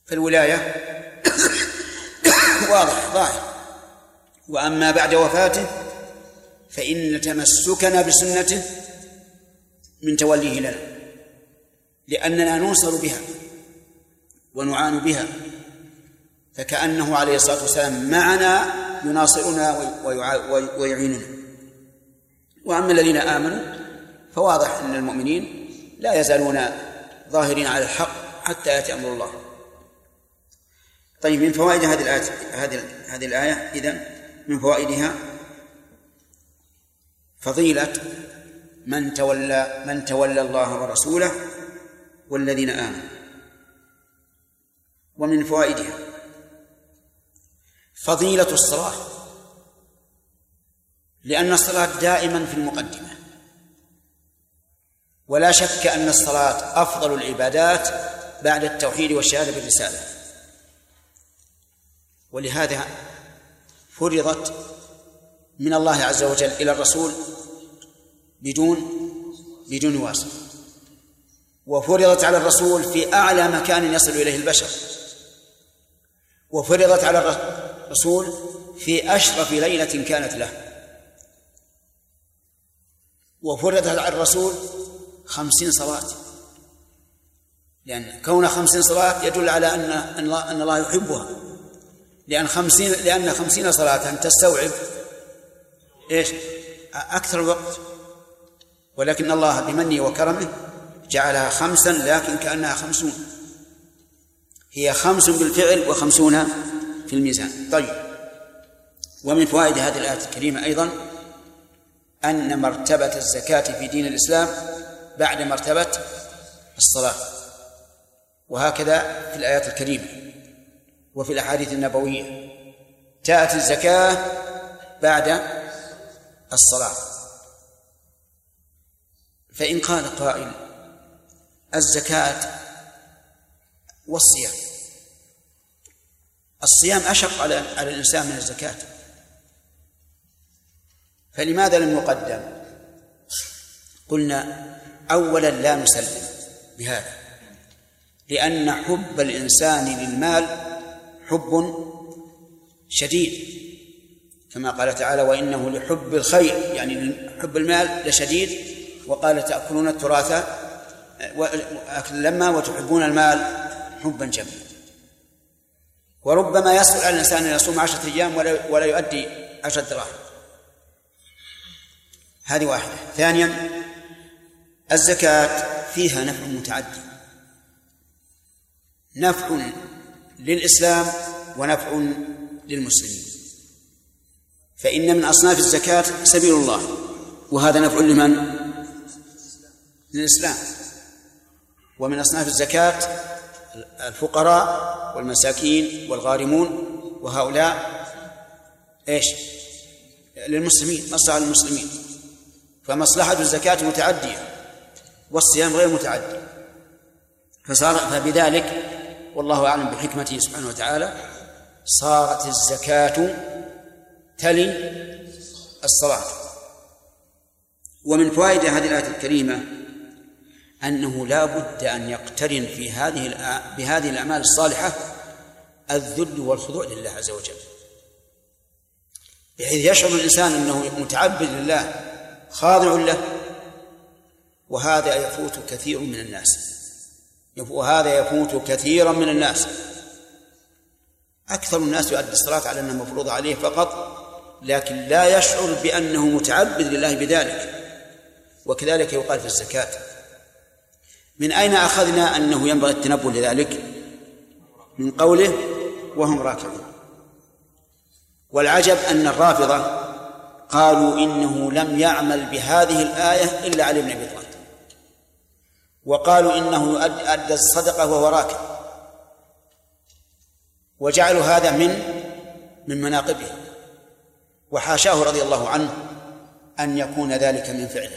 فالولاية واضح ظاهر. وأما بعد وفاته فإن تمسكنا بسنته من توليه لنا، لأننا ننصر بها ونعان بها، فكأنه عليه الصلاة والسلام معنا يناصرنا ويعيننا. وأما الذين آمنوا فواضح أن المؤمنين لا يزالون ظاهرين على الحق حتى يأتي أمر الله. طيب، من فوائد هذه الآية إذن من فوائدها فضيلة من تولى الله ورسوله والذين آمنوا. ومن فوائدها فضيلة الصلاة، لأن الصلاة دائما في المقدمة، ولا شك أن الصلاة أفضل العبادات بعد التوحيد والشهادة بالرسالة، ولهذا فرضت من الله عز وجل إلى الرسول بدون واسطة، وفرضت على الرسول في أعلى مكان يصل إليه البشر، وفرضت على الرسول في أشرف ليلة كانت له، وفرضت على الرسول 50 صلاة، لأن كون 50 صلاة يدل على أن الله يحبها، لأن 50 صلاة تستوعب أكثر الوقت، ولكن الله بمنه وكرمه جعلها 5 لكن كأنها 50، هي 5 بالفعل و50 في الميزان. طيب، ومن فوائد هذه الآية الكريمة أيضا أن مرتبة الزكاة في دين الإسلام بعد مرتبة الصلاة، وهكذا في الآيات الكريمة وفي الأحاديث النبوية جاءت الزكاة بعد الصلاة. فإن قال قائل الزكاة والصيام، الصيام أشق على الإنسان من الزكاة، فلماذا لم يقدم؟ قلنا أولا لا نسلم بهذا، لأن حب الإنسان للمال حب شديد، كما قال تعالى وإنه لحب الخير، يعني حب المال لشديد. وقال تأكلون التراث لما وتحبون المال حبا جما. وربما يسهل على الإنسان أن يصوم 10 أيام ولا يؤدي 10 دراهم. هذه واحدة. ثانيا الزكاة فيها نفع متعدي، نفع للإسلام ونفع للمسلمين، فإن من أصناف الزكاة سبيل الله، وهذا نفع لمن؟ للإسلام. ومن أصناف الزكاة الفقراء والمساكين والغارمون، وهؤلاء للمسلمين، مصلحة للمسلمين، فمصلحة الزكاة متعدية والصيام غير متعدي، فبذلك والله أعلم بحكمته سبحانه وتعالى صارت الزكاة تلي الصلاة. ومن فوائد هذه الآية الكريمة أنه لا بد أن يقترن بهذه الأعمال الصالحة الذل والخضوع لله عز وجل، بحيث يشعر الإنسان أنه متعبد لله خاضع له، وهذا يفوت كثير من الناس، أكثر الناس يؤدي الصلاة على أنها مفروضة عليه فقط، لكن لا يشعر بأنه متعبد لله بذلك. وكذلك يقال في الزكاة. من أين أخذنا أنه ينبغي التنبه لذلك؟ من قوله وهم راكعون. والعجب أن الرافضة قالوا إنه لم يعمل بهذه الآية إلا علي بن أبي طالب، وقالوا إنه أدى الصدقة وهو راكع، وجعلوا هذا من مناقبه، وحاشاه رضي الله عنه أن يكون ذلك من فعله،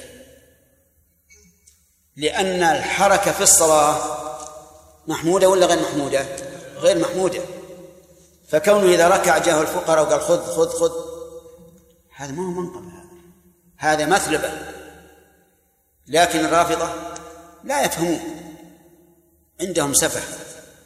لأن الحركة في الصلاة محمودة ولا غير محمودة؟ غير محمودة. فكونه إذا ركع جاءه الفقراء وقال خذ هذا ما هو منقب، هذا مثلبة. لكن الرافضة لا يفهمون، عندهم سفه،